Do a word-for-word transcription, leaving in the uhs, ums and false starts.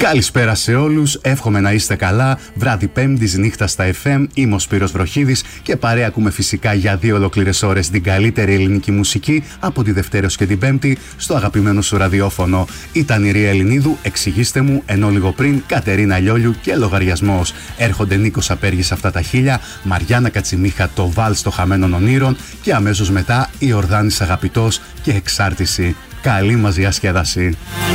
Καλησπέρα σε όλους, εύχομαι να είστε καλά. Βράδυ Πέμπτης, νύχτα στα εφ εμ. Είμαι ο Σπύρος Βροχίδης και παρέα ακούμε φυσικά για δύο ολόκληρες ώρες την καλύτερη ελληνική μουσική από τη Δευτέρα και την Πέμπτη στο αγαπημένο σου ραδιόφωνο. Ήταν η Ρία Ελληνίδου, εξηγήστε μου, ενώ λίγο πριν Κατερίνα Λιόλιου και λογαριασμός. Έρχονται Νίκος Απέργης αυτά τα χίλια, Μαριάννα Κατσιμίχα το βάλς των χαμένων ονείρων και αμέσως μετά η Ορδάνης Αγαπητός και Εξάρτηση. Καλή μας διασκέδαση.